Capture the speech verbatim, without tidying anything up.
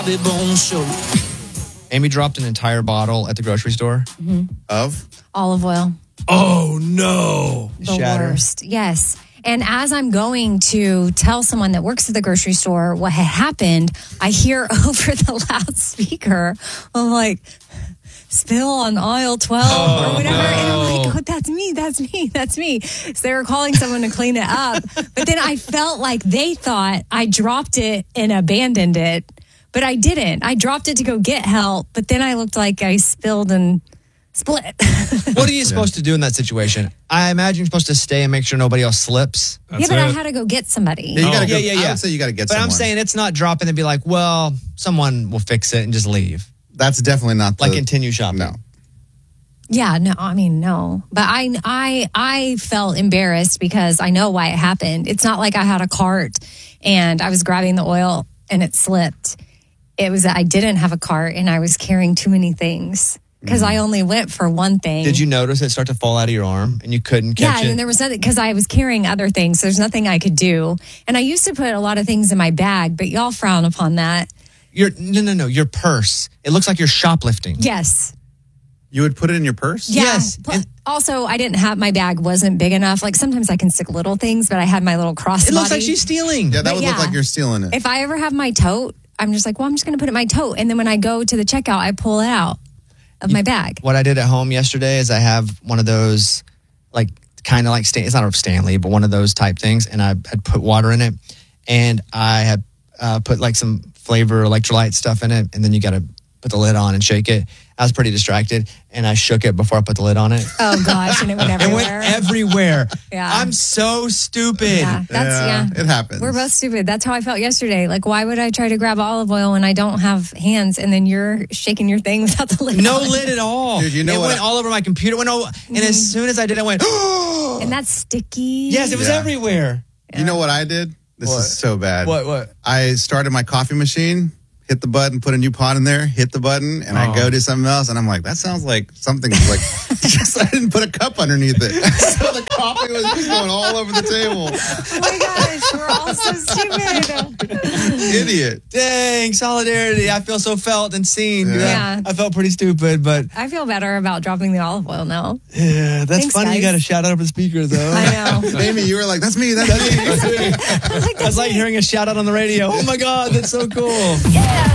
Amy dropped an entire bottle at the grocery store. Mm-hmm. Of? Olive oil. Oh, no. The worst. Yes. And as I'm going to tell someone that works at the grocery store what had happened, I hear over the loudspeaker, I'm like, spill on aisle twelve oh, or whatever. No. And I'm like, oh, that's me, that's me, that's me. So they were calling someone to clean it up. But then I felt like they thought I dropped it and abandoned it. But I didn't. I dropped it to go get help. But then I looked like I spilled and split. What are you supposed to do in that situation? I imagine you're supposed to stay and make sure nobody else slips. That's yeah, but it. I had to go get somebody. Yeah, you oh. gotta go, yeah, yeah, yeah. I would say you got to get but someone. But I'm saying it's not dropping and be like, well, someone will fix it and just leave. That's definitely not the... Like continue shopping. No. Yeah, no, I mean, no. But I, I, I felt embarrassed because I know why it happened. It's not like I had a cart and I was grabbing the oil and it slipped. It was that I didn't have a cart and I was carrying too many things. Because I only went for one thing. Did you notice it start to fall out of your arm and you couldn't catch yeah, it? Yeah, and there was nothing, because I was carrying other things. So there's nothing I could do. And I used to put a lot of things in my bag, but y'all frown upon that. Your No, no, no, your purse. It looks like you're shoplifting. Yes. You would put it in your purse? Yeah. Yes. And also, I didn't have, my bag wasn't big enough. Like sometimes I can stick little things, but I had my little crossbody. It looks like she's stealing. Yeah, that but would yeah, look like you're stealing it. If I ever have my tote, I'm just like, well, I'm just going to put it in my tote. And then when I go to the checkout, I pull it out of my bag. What I did at home yesterday is I have one of those, like, kind of like, Stan- it's not a Stanley, but one of those type things. And I had put water in it. And I had uh, put like some flavor electrolyte stuff in it. And then you got to put the lid on and shake it. I was pretty distracted, and I shook it before I put the lid on it. Oh, gosh, and it went everywhere. It went everywhere. Yeah. I'm so stupid. Yeah, that's, yeah, yeah. It happens. We're both stupid. That's how I felt yesterday. Like, why would I try to grab olive oil when I don't have hands, and then you're shaking your thing without the lid No on? lid at all. Dude, you know it what went I- all over my computer. Went all, mm-hmm. And as soon as I did, I went, oh! And that's sticky. Yes, it was Yeah. everywhere. You know what I did? This What? is so bad. What, what? I started my coffee machine, hit the button, put a new pot in there, hit the button, and Oh. I go to something else, and I'm like, that sounds like something like, just I didn't put a cup underneath it. So the coffee was just going all over the table. Oh my gosh, we're all so stupid. Idiot. Dang, solidarity. I feel so felt and seen. Yeah. Yeah. I felt pretty stupid, but I feel better about dropping the olive oil now. yeah, that's Thanks, funny. You guys. got to shout out over the speaker, though. I know. Amy, you were like, that's me, that's me. That's like hearing a shout out on the radio. Oh my God, that's so cool. Yeah.